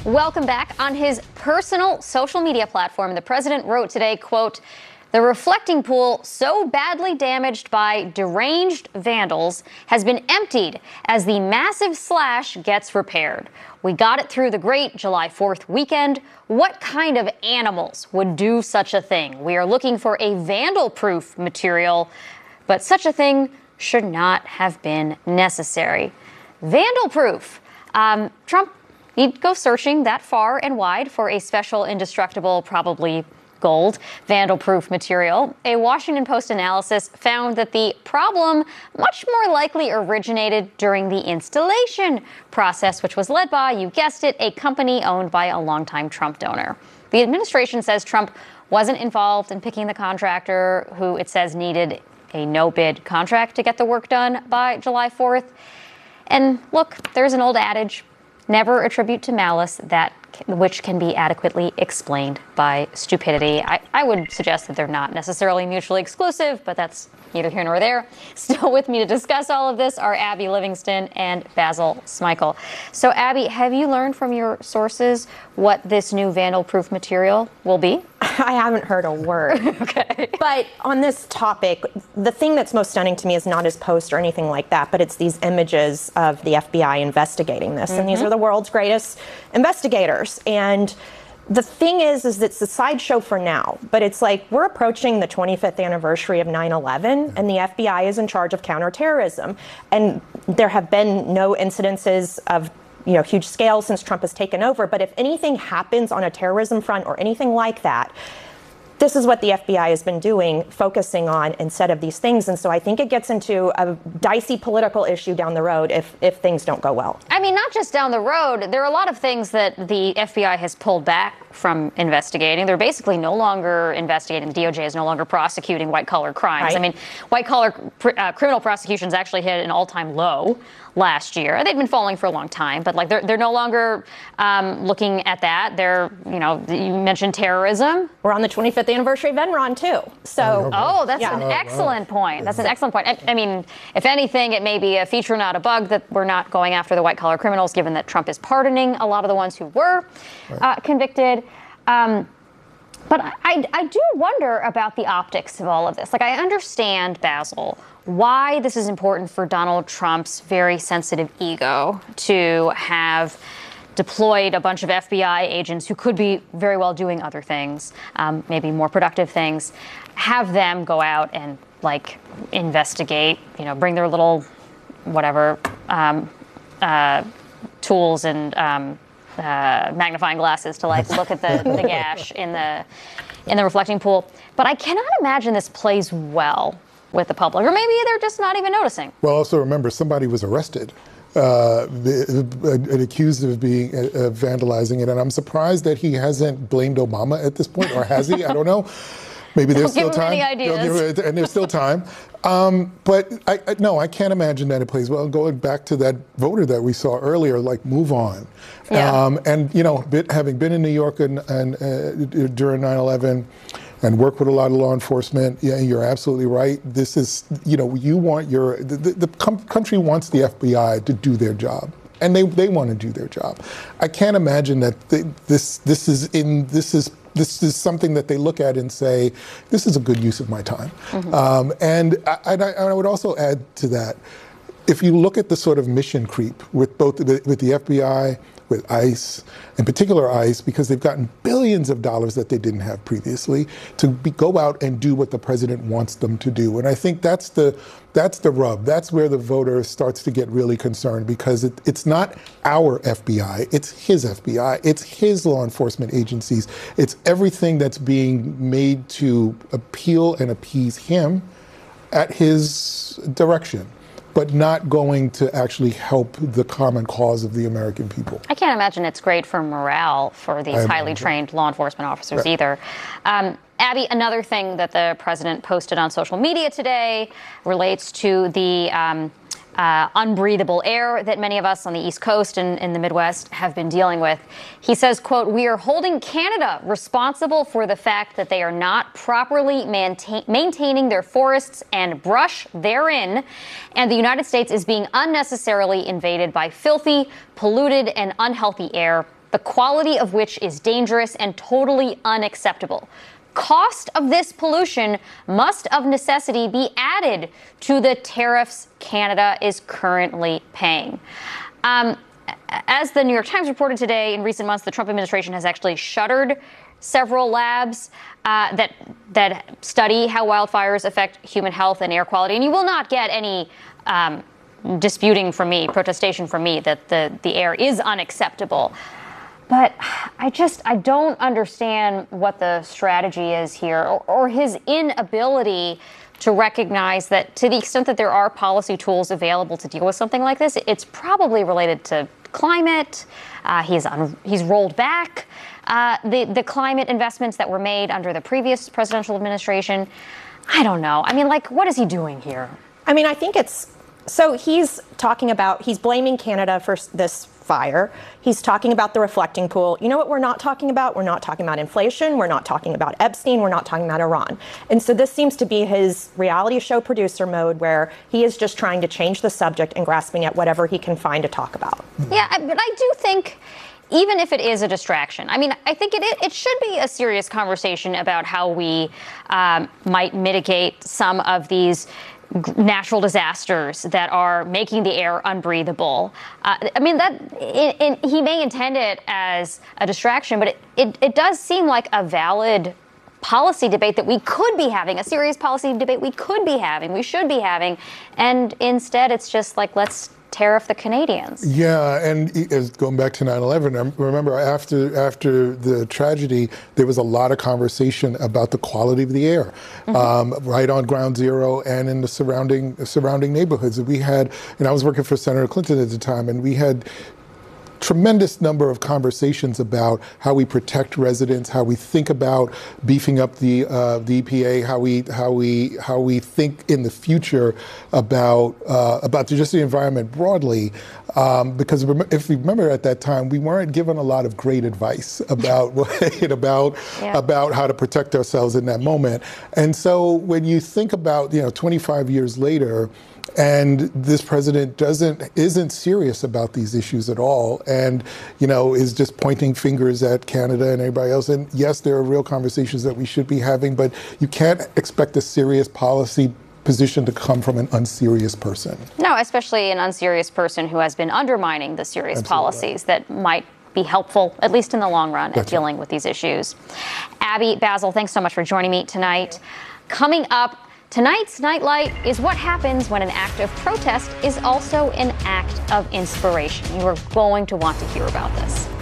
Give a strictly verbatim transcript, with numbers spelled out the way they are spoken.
Welcome back. On his personal social media platform, the president wrote today, quote, "The reflecting pool, so badly damaged by deranged vandals, has been emptied as the massive slash gets repaired. We got it through the great July fourth weekend. What kind of animals would do such a thing? We are looking for a vandal-proof material, but such a thing should not have been necessary." Vandal-proof. Um, Trump, he'd go searching that far and wide for a special, indestructible, probably gold, vandal-proof material. A Washington Post analysis found that the problem much more likely originated during the installation process, which was led by, you guessed it, a company owned by a longtime Trump donor. The administration says Trump wasn't involved in picking the contractor, who it says needed a no-bid contract to get the work done by July fourth. And look, there's an old adage, never attribute to malice that which can be adequately explained by stupidity. I, I would suggest that they're not necessarily mutually exclusive, but that's neither here nor there. Still with me to discuss all of this are Abby Livingston and Basil Smikle. So, Abby, have you learned from your sources what this new vandal-proof material will be? I haven't heard a word. Okay. But on this topic, the thing that's most stunning to me is not his post or anything like that, but it's these images of the F B I investigating this. Mm-hmm. And these are the world's greatest investigators. And the thing is, is it's a sideshow for now, but it's like we're approaching the twenty-fifth anniversary of nine eleven, and the F B I is in charge of counterterrorism. And there have been no incidences of you know, huge scale since Trump has taken over. But if anything happens on a terrorism front or anything like that, this is what the F B I has been doing, focusing on instead of these things. And so I think it gets into a dicey political issue down the road if, if things don't go well. I mean, not just down the road. There are a lot of things that the F B I has pulled back from investigating. They're basically no longer investigating. The D O J is no longer prosecuting white-collar crimes. Right. I mean, white-collar pr- uh, criminal prosecutions actually hit an all-time low last year. They've been falling for a long time, but like they're they're no longer um, looking at that. They're, you know, you mentioned terrorism. We're on the twenty-fifth anniversary of Enron too. So oh, that's yeah. an excellent point. That's an excellent point. I, I mean, if anything, it may be a feature, not a bug, that we're not going after the white-collar criminals, given that Trump is pardoning a lot of the ones who were uh, convicted. Um, but I, I do wonder about the optics of all of this. Like, I understand, Basil, why this is important for Donald Trump's very sensitive ego to have deployed a bunch of F B I agents who could be very well doing other things, um, maybe more productive things, have them go out and, like, investigate, you know, bring their little, whatever, um, uh, tools and um, uh, magnifying glasses to, like, look at the, the gash in the in the reflecting pool. But I cannot imagine this plays well with the public, or maybe they're just not even noticing. Well, also remember, somebody was arrested uh, and accused of being uh, vandalizing it, and I'm surprised that he hasn't blamed Obama at this point, or has he? I don't know. Maybe there's still time. Don't give him any ideas. And there's still time. Um, but I, I, no, I can't imagine that it plays well. Going back to that voter that we saw earlier, like, move on. Yeah. Um, and, you know, bit, having been in New York and, and uh, during nine eleven and worked with a lot of law enforcement, yeah, you're absolutely right. This is, you know, you want your, the, the, the com- country wants the F B I to do their job. And they, they want to do their job. I can't imagine that they, this this is in this is this is something that they look at and say, this is a good use of my time. Mm-hmm. Um, and I, I, I would also add to that, if you look at the sort of mission creep with both the, with the F B I, with ICE, in particular ICE, because they've gotten billions of dollars that they didn't have previously to be, go out and do what the president wants them to do. And I think that's the that's the rub. That's where the voter starts to get really concerned, because it, it's not our F B I, it's his F B I, it's his law enforcement agencies, it's everything that's being made to appeal and appease him at his direction, but not going to actually help the common cause of the American people. I can't imagine it's great for morale for these highly trained law enforcement officers right. either. Um, Abby, another thing that the president posted on social media today relates to the um, uh, unbreathable air that many of us on the East Coast and in the Midwest have been dealing with. He says, quote, "We are holding Canada responsible for the fact that they are not properly maintain- maintaining their forests and brush therein, and the United States is being unnecessarily invaded by filthy, polluted, and unhealthy air the quality of which is dangerous and totally unacceptable. Cost of this pollution must of necessity be added to the tariffs Canada is currently paying. Um, as the New York Times reported today, in recent months, the Trump administration has actually shuttered several labs uh, that that study how wildfires affect human health and air quality. And you will not get any um, disputing from me, protestation from me that the, the air is unacceptable. But I just, I don't understand what the strategy is here, or, or his inability to recognize that to the extent that there are policy tools available to deal with something like this, it's probably related to climate. Uh, he's, un, he's rolled back uh, the, the climate investments that were made under the previous presidential administration. I don't know. I mean, like, what is he doing here? I mean, I think it's, so he's talking about, he's blaming Canada for this fire. He's talking about the reflecting pool. You know what we're not talking about? We're not talking about inflation. We're not talking about Epstein. We're not talking about Iran. And so this seems to be his reality show producer mode, where he is just trying to change the subject and grasping at whatever he can find to talk about. Yeah, but I do think, even if it is a distraction, I mean, I think it it should be a serious conversation about how we um, might mitigate some of these natural disasters that are making the air unbreathable. Uh, I mean, that it, it, he may intend it as a distraction, but it, it, it does seem like a valid policy debate that we could be having, a serious policy debate we could be having, we should be having. And instead, it's just like, let's tariff the Canadians. Yeah, and as going back to nine eleven, I remember after after the tragedy, there was a lot of conversation about the quality of the air, mm-hmm. um, right on Ground Zero and in the surrounding surrounding neighborhoods. We had, and I was working for Senator Clinton at the time, and we had tremendous number of conversations about how we protect residents, how we think about beefing up the uh, the E P A, how we how we how we think in the future about uh, about just the environment broadly. Um, because if we remember at that time, we weren't given a lot of great advice about about yeah. about how to protect ourselves in that moment. And so when you think about, you know, twenty-five years later, and this president doesn't isn't serious about these issues at all, and you know is just pointing fingers at Canada and everybody else. And yes, there are real conversations that we should be having, but you can't expect a serious policy position to come from an unserious person. No, especially an unserious person who has been undermining the serious Absolutely. policies that might be helpful, at least in the long run, That's at dealing right. with these issues. Abby Basil, thanks so much for joining me tonight. Coming up, tonight's Nightlight is what happens when an act of protest is also an act of inspiration. You are going to want to hear about this.